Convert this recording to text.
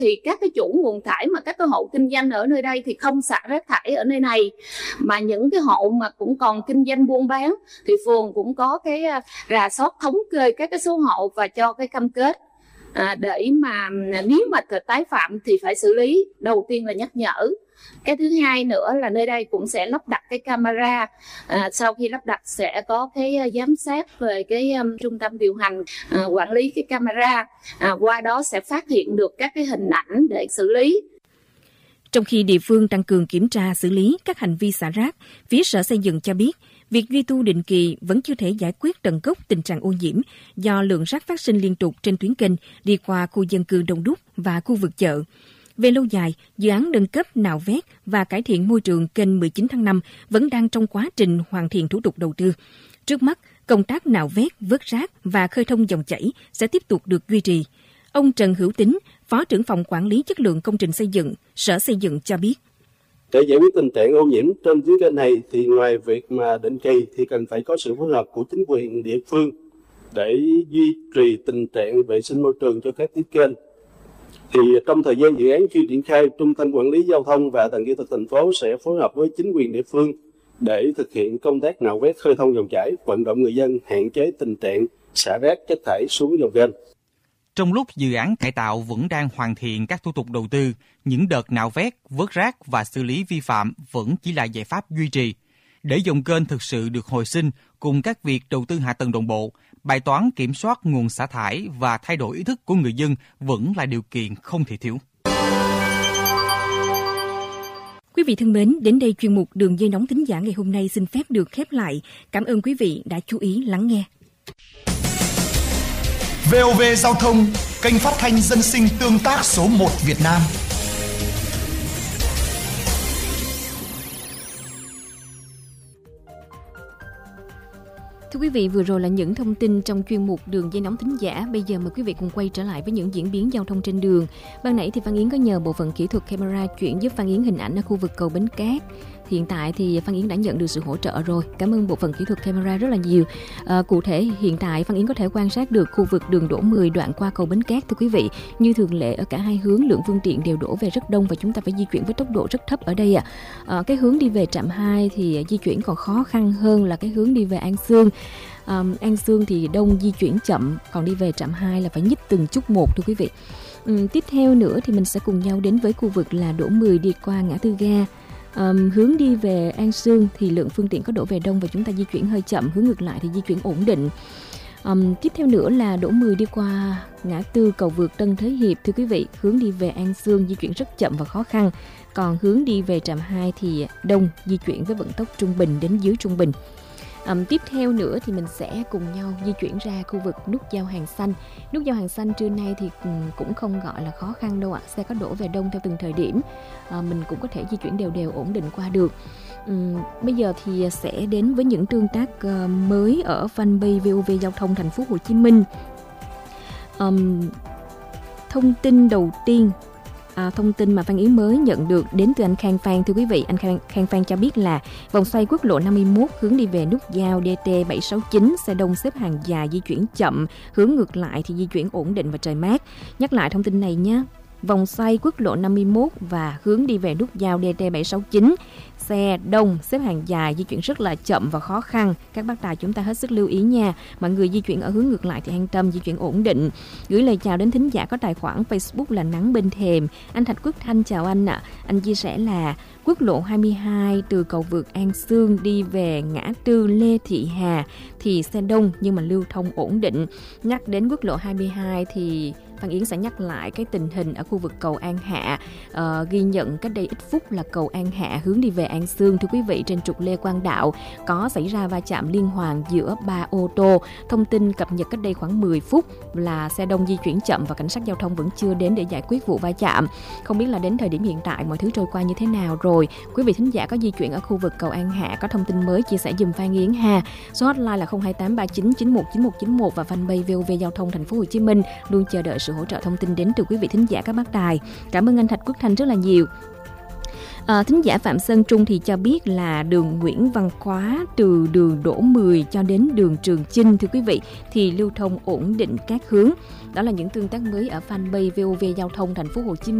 thì các cái chủ nguồn thải mà các cái hộ kinh doanh ở nơi đây thì không xả rác thải ở nơi này, mà những cái hộ mà cũng còn kinh doanh buôn bán thì phường cũng có cái rà soát thống kê các cái số hộ và cho cái cam kết để mà nếu mà tái phạm thì phải xử lý. Đầu tiên là nhắc nhở. Cái thứ hai nữa là nơi đây cũng sẽ lắp đặt cái camera. Sau khi lắp đặt sẽ có cái giám sát về cái trung tâm điều hành quản lý cái camera. Qua đó sẽ phát hiện được các cái hình ảnh để xử lý. Trong khi địa phương tăng cường kiểm tra xử lý các hành vi xả rác, phía Sở Xây dựng cho biết việc duy tu định kỳ vẫn chưa thể giải quyết tận gốc tình trạng ô nhiễm do lượng rác phát sinh liên tục trên tuyến kênh đi qua khu dân cư đông đúc và khu vực chợ. Về lâu dài, dự án nâng cấp nạo vét và cải thiện môi trường kênh 19 tháng 5 vẫn đang trong quá trình hoàn thiện thủ tục đầu tư. Trước mắt, công tác nạo vét, vớt rác và khơi thông dòng chảy sẽ tiếp tục được duy trì. Ông Trần Hữu Tín, Phó trưởng phòng quản lý chất lượng công trình xây dựng, Sở Xây dựng cho biết. Để giải quyết tình trạng ô nhiễm trên tuyến kênh này thì ngoài việc mà định kỳ thì cần phải có sự phối hợp của chính quyền địa phương để duy trì tình trạng vệ sinh môi trường cho các tuyến kênh. Thì trong thời gian dự án chưa triển khai, Trung tâm Quản lý Giao thông và Tầng kỹ thuật thành phố sẽ phối hợp với chính quyền địa phương để thực hiện công tác nạo vét khơi thông dòng chảy, vận động người dân hạn chế tình trạng xả rác chất thải xuống dòng kênh. Trong lúc dự án cải tạo vẫn đang hoàn thiện các thủ tục đầu tư, những đợt nạo vét, vớt rác và xử lý vi phạm vẫn chỉ là giải pháp duy trì. Để dòng kênh thực sự được hồi sinh cùng các việc đầu tư hạ tầng đồng bộ, bài toán kiểm soát nguồn xả thải và thay đổi ý thức của người dân vẫn là điều kiện không thể thiếu. Quý vị thân mến, đến đây chuyên mục Đường dây nóng thính giả ngày hôm nay xin phép được khép lại. Cảm ơn quý vị đã chú ý lắng nghe. VOV Giao thông, kênh phát thanh dân sinh tương tác số 1 Việt Nam. Thưa quý vị, vừa rồi là những thông tin trong chuyên mục Đường dây nóng thính giả. Bây giờ mời quý vị cùng quay trở lại với những diễn biến giao thông trên đường. Ban nãy thì Phan Yến có nhờ bộ phận kỹ thuật camera chuyển giúp Phan Yến hình ảnh ở khu vực cầu Bến Cát. Hiện tại thì Phan Yến đã nhận được sự hỗ trợ rồi. Cảm ơn bộ phận kỹ thuật camera rất là nhiều. Cụ thể hiện tại Phan Yến có thể quan sát được khu vực đường đổ 10 đoạn qua cầu Bến Cát. Thưa quý vị, như thường lệ ở cả hai hướng lượng phương tiện đều đổ về rất đông và chúng ta phải di chuyển với tốc độ rất thấp ở đây ạ. Cái hướng đi về trạm 2 thì di chuyển còn khó khăn hơn là cái hướng đi về An Sương. An Sương thì đông, di chuyển chậm, còn đi về trạm 2 là phải nhích từng chút một thưa quý vị. Tiếp theo nữa thì mình sẽ cùng nhau đến với khu vực là đổ 10 đi qua ngã tư ga. Hướng đi về An Sương thì lượng phương tiện có đổ về đông và chúng ta di chuyển hơi chậm, hướng ngược lại thì di chuyển ổn định. Tiếp theo nữa là đổ 10 đi qua ngã tư cầu vượt Tân Thới Hiệp. Thưa quý vị, hướng đi về An Sương di chuyển rất chậm và khó khăn, còn hướng đi về trạm 2 thì đông, di chuyển với vận tốc trung bình đến dưới trung bình. Tiếp theo nữa thì mình sẽ cùng nhau di chuyển ra khu vực nút giao Hàng Xanh. Nút giao Hàng Xanh trưa nay thì cũng không gọi là khó khăn đâu ạ. Xe có đổ về đông theo từng thời điểm. Mình cũng có thể di chuyển đều đều ổn định qua được. Bây giờ thì sẽ đến với những tương tác mới ở fanpage VOV Giao thông Thành phố Hồ Chí Minh. Thông tin đầu tiên, thông tin mà Phan Yến mới nhận được đến từ anh Khang Phan. Thưa quý vị, anh Khang Phan cho biết là vòng xoay quốc lộ 51 hướng đi về nút giao DT 769, xe đông xếp hàng dài di chuyển chậm, hướng ngược lại thì di chuyển ổn định và trời mát. Nhắc lại thông tin này nhé. Vòng xoay quốc lộ 51 và hướng đi về nút giao DT 769, xe đông xếp hàng dài di chuyển rất là chậm và khó khăn. Các bác tài chúng ta hết sức lưu ý nha. Mọi người di chuyển ở hướng ngược lại thì an tâm, di chuyển ổn định. Gửi lời chào đến thính giả có tài khoản Facebook là Nắng Bên Thềm. Anh Thạch Quốc Thanh chào anh ạ. Anh chia sẻ là quốc lộ 22 từ cầu vượt An Sương đi về ngã tư Lê Thị Hà thì xe đông nhưng mà lưu thông ổn định. Nhắc đến quốc lộ 22 thì Phan Yến sẽ nhắc lại cái tình hình ở khu vực cầu An Hạ. Ghi nhận cách đây ít phút là cầu An Hạ hướng đi về An Sương. Thưa quý vị, trên trục Lê Quang Đạo có xảy ra va chạm liên hoàn giữa 3 ô tô. Thông tin cập nhật cách đây khoảng 10 phút là xe đông di chuyển chậm và cảnh sát giao thông vẫn chưa đến để giải quyết vụ va chạm. Không biết là đến thời điểm hiện tại mọi thứ trôi qua như thế nào rồi. Quý vị thính giả có di chuyển ở khu vực cầu An Hạ có thông tin mới chia sẻ giùm Phan Yến ha. Số hotline là 02839919191 và fanpage VOV Giao thông Thành phố Hồ Chí Minh luôn chờ đợi sự hỗ trợ thông tin đến từ quý vị thính giả các bác tài. Cảm ơn anh Thạch Quốc Thanh rất là nhiều. Thính giả Phạm Sơn Trung thì cho biết là đường Nguyễn Văn Khóa từ đường Đỗ 10 cho đến đường Trường Chinh, thưa quý vị, thì lưu thông ổn định các hướng. Đó là những tương tác mới ở fanpage VOV Giao thông Thành phố Hồ Chí Minh.